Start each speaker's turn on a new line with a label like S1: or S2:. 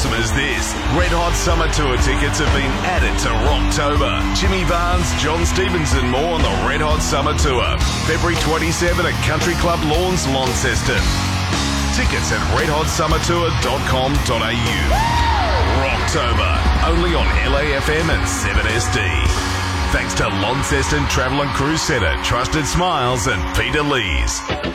S1: awesome as this? Red Hot Summer Tour tickets have been added to Rocktober. Jimmy Barnes, John Stevens and more on the Red Hot Summer Tour. February 27 at Country Club Lawns, Launceston. Tickets at redhotsummertour.com.au. Rocktober, only on LAFM and 7SD. Thanks to Launceston Travel and Cruise Centre, Trusted Smiles and Peter Lees.